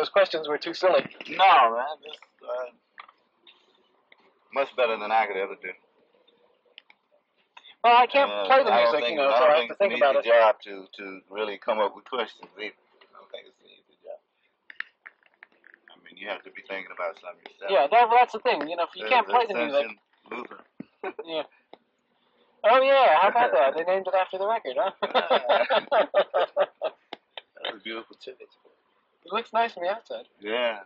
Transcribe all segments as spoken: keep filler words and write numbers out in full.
those questions were too silly. No, man, just uh, much better than I could ever do. Well, I can't uh, play the I music, think, you know, I so I have think to think it's about an it. easy job to, to really come up with questions either. I don't think it's an easy job. I mean, you have to be thinking about something yourself. Yeah, that, that's the thing. You know, if you can't play the music. Luther. Yeah. Oh yeah, how about that? They named it after the record, huh? That was a beautiful ticket. It looks nice from the outside. Yeah.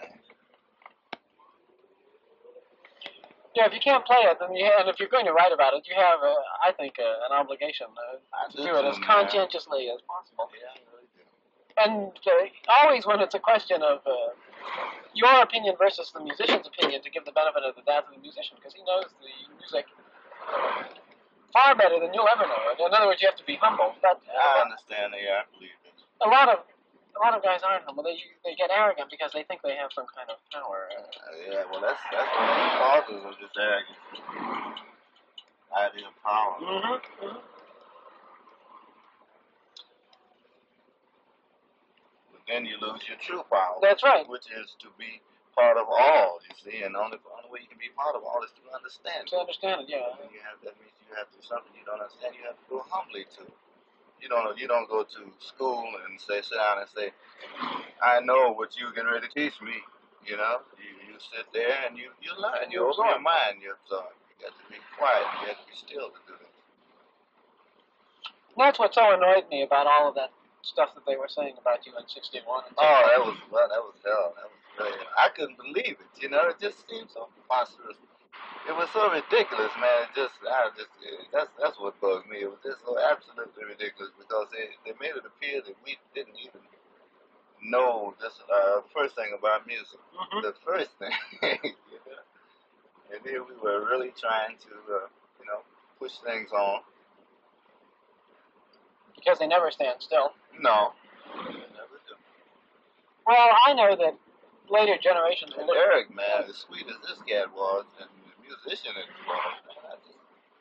Yeah, if you can't play it, then you and if you're going to write about it, you have, uh, I think, uh, an obligation uh, to do it as conscientiously as possible. Yeah, I really do. And uh, always when it's a question of uh, your opinion versus the musician's opinion, to give the benefit of the doubt to the musician, because he knows the music far better than you'll ever know it. In other words, you have to be humble. But uh, I understand that. Yeah, I believe it. A lot of a lot of guys aren't humble. They they get arrogant because they think they have some kind of power. Uh, uh, yeah, well, that's that's one of the causes of this arrogance. Idea of power. Mm-hmm. Mm-hmm. But then you lose your true power. That's right. Which is to be part of all, you see, and the only, only way you can be part of all is to understand. To understand it, yeah. And you have, that means you have to do something you don't understand. You have to go humbly to. You don't you don't go to school and say sit down and say, I know what you're getting ready to teach me. You know, you, you sit there and you, you learn. You open your mind, you absorb. You got to be quiet. You have to be still to do this. And that's what so annoyed me about all of that stuff that they were saying about you in sixty-one. And oh, that was well, that was hell. That was really, I couldn't believe it. You know, it just seemed so preposterous. It was so ridiculous, man. It just, I just, it, that's that's what bugged me. It was just so absolutely ridiculous because they, they made it appear that we didn't even know this uh, first thing about music. Mm-hmm. The first thing, you know? And here we were really trying to, uh, you know, push things on. Because they never stand still. No, they never do. Well, I know that later generations. And Eric, man, as sweet as this cat was, and musician it was, man, just,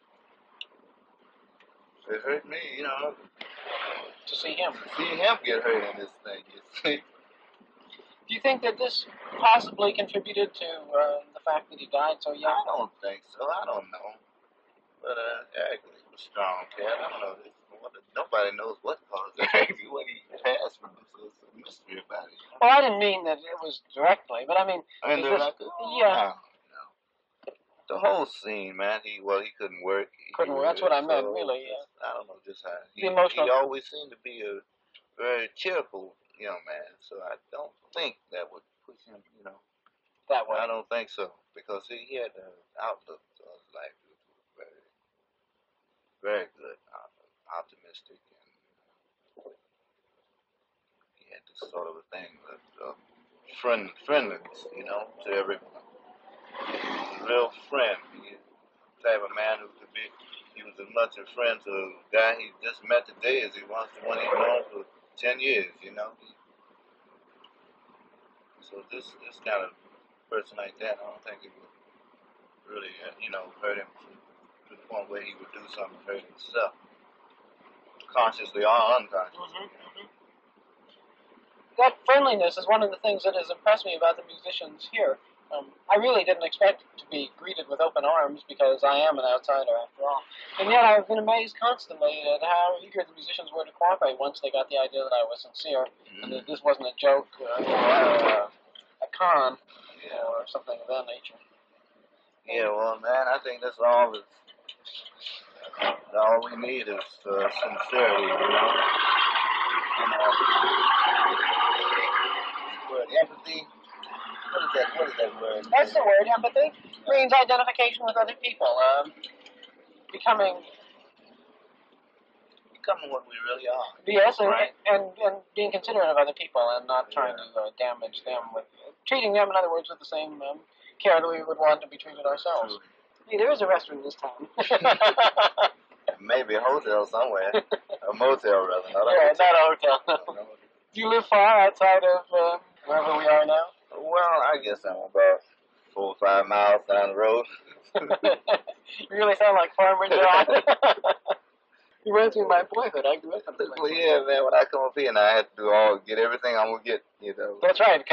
it hurt me, you know, to see him. To see him get hurt in this thing, you see. Do you think that this possibly contributed to uh, the fact that he died so young? I don't think so. I don't know. But uh, Eric was a strong cat. I don't know. Nobody knows what caused Eric what he passed from, so it's a mystery about it. Well, I didn't mean that it was directly, but I mean, I mean, this, like, yeah. No, no. The whole scene, man. He well, he couldn't work. He couldn't work. That's what I meant, so really. Yeah. I don't know just how. He, the emotional. He always seemed to be a very cheerful young man, so I don't think that would push him, you know, that way. I don't think so, because he, he had an outlook on his life that was very, very good, optimistic, and he had this sort of a thing of uh, friend, friendliness, you know, to everyone. He was a real friend. He was the type of man who could be, he was as much a friend to a guy he just met today as he was to one he's known for ten years, you know. So this this kind of person like that, I don't think it would really, uh, you know, hurt him to, to the point where he would do something to hurt himself, consciously or unconsciously. Mm-hmm. That friendliness is one of the things that has impressed me about the musicians here. Um, I really didn't expect to be greeted with open arms because I am an outsider after all. And yet I've been amazed constantly at how eager the musicians were to cooperate once they got the idea that I was sincere mm-hmm. and that this wasn't a joke uh, or uh, a con yeah. or something of that nature. Yeah, well, man, I think that's all that's, all we need is uh, sincerity, you know? You know, word empathy. What is that? What is that word? That's the word, empathy. It means identification with other people. Um, becoming... Becoming what we really are. Yes, and, right? and, and being considerate of other people and not trying yeah. to uh, damage them. with Treating them, in other words, with the same um, care that we would want to be treated ourselves. Hey, there is a restaurant in this town. Maybe a hotel somewhere. A motel, rather. Not a yeah, hotel. not a hotel. No. Do you live far outside of uh, wherever we are now? Well, I guess I'm about four or five miles down the road. You really sound like Farmer John. You reminds me of my boyhood. I grew up in Well, yeah, man, when I come up here and I had to do all, get everything I'm going to get, you know. That's right.